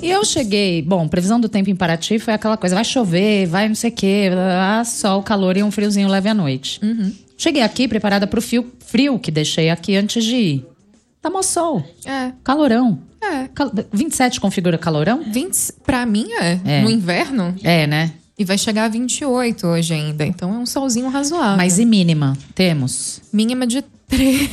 E eu cheguei, previsão do tempo em Paraty foi aquela coisa, vai chover, vai não sei o quê, sol, calor e um friozinho leve à noite. Cheguei aqui preparada pro frio que deixei aqui antes de ir. Tá mó sol. Calorão. 27 configura calorão? 20, pra mim no inverno. Né? E vai chegar a 28 hoje ainda, então é um solzinho razoável. Mas e mínima? Temos? Mínima de 13.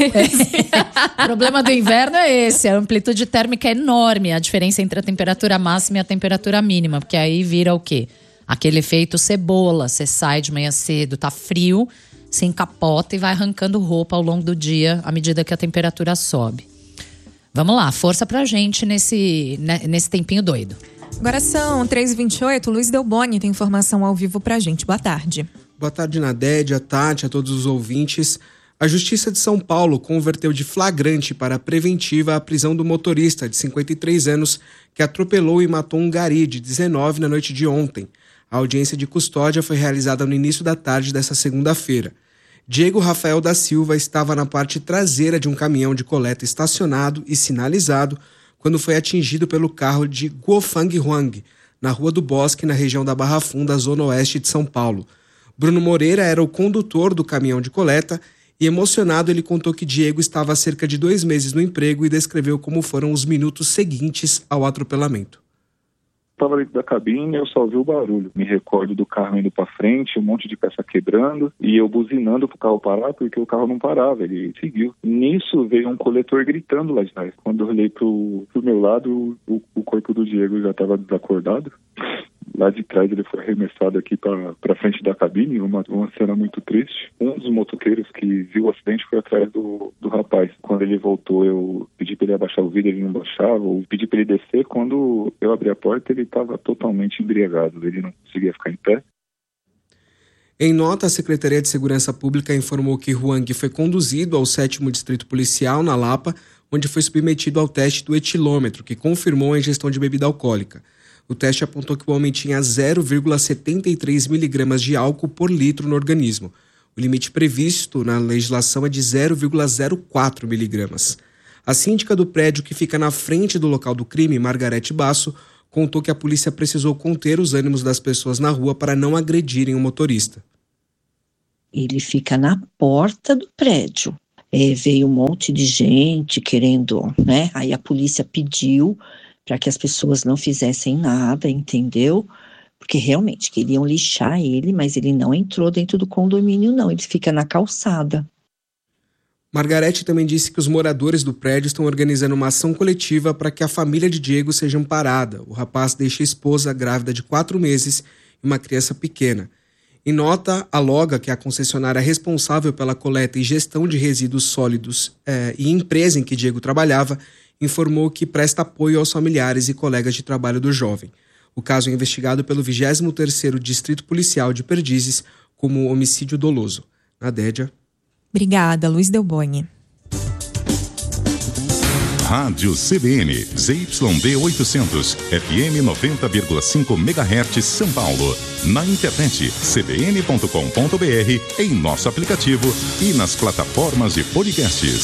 O problema do inverno é esse, a amplitude térmica é enorme, a diferença entre a temperatura máxima e a temperatura mínima, porque aí vira o quê? Aquele efeito cebola, você sai de manhã cedo, tá frio, se encapota e vai arrancando roupa ao longo do dia, à medida que a temperatura sobe. Vamos lá, força pra gente nesse tempinho doido. Agora são 3h28, Luiz Delboni tem informação ao vivo pra gente. Boa tarde. Boa tarde, Nadédia, Tati, a todos os ouvintes. A Justiça de São Paulo converteu de flagrante para preventiva a prisão do motorista de 53 anos que atropelou e matou um gari de 19 na noite de ontem. A audiência de custódia foi realizada no início da tarde desta segunda-feira. Diego Rafael da Silva estava na parte traseira de um caminhão de coleta estacionado e sinalizado quando foi atingido pelo carro de Guofang Huang, na Rua do Bosque, na região da Barra Funda, zona oeste de São Paulo. Bruno Moreira era o condutor do caminhão de coleta e, emocionado, ele contou que Diego estava há cerca de 2 meses no emprego e descreveu como foram os minutos seguintes ao atropelamento. Estava dentro da cabine, eu só ouvi o barulho. Me recordo do carro indo para frente, um monte de peça quebrando e eu buzinando pro carro parar porque o carro não parava, ele seguiu. Nisso veio um coletor gritando lá de trás. Quando eu olhei pro meu lado, o corpo do Diego já estava desacordado. Lá de trás ele foi arremessado aqui para frente da cabine, uma cena muito triste. Um dos motoqueiros que viu o acidente foi atrás do rapaz. Quando ele voltou, eu pedi para ele abaixar o vidro, ele não baixava, ou pedi para ele descer. Quando eu abri a porta, ele estava totalmente embriagado, ele não conseguia ficar em pé. Em nota, a Secretaria de Segurança Pública informou que Huang foi conduzido ao 7º Distrito Policial, na Lapa, onde foi submetido ao teste do etilômetro, que confirmou a ingestão de bebida alcoólica. O teste apontou que o homem tinha 0,73 miligramas de álcool por litro no organismo. O limite previsto na legislação é de 0,04 miligramas. A síndica do prédio que fica na frente do local do crime, Margarete Basso, contou que a polícia precisou conter os ânimos das pessoas na rua para não agredirem o motorista. Ele fica na porta do prédio. Veio um monte de gente querendo, né? Aí a polícia pediu para que as pessoas não fizessem nada, entendeu? Porque realmente queriam lixar ele, mas ele não entrou dentro do condomínio, não. Ele fica na calçada. Margarete também disse que os moradores do prédio estão organizando uma ação coletiva para que a família de Diego seja amparada. O rapaz deixa a esposa grávida de 4 meses e uma criança pequena. Em nota, a Loga, que é a concessionária responsável pela coleta e gestão de resíduos sólidos e empresa em que Diego trabalhava, informou que presta apoio aos familiares e colegas de trabalho do jovem. O caso é investigado pelo 23º Distrito Policial de Perdizes como homicídio doloso. Nadédia. Obrigada, Luiz Delboni. Rádio CBN, ZYD 800, FM 90,5 MHz, São Paulo. Na internet, cbn.com.br, em nosso aplicativo e nas plataformas de podcasts.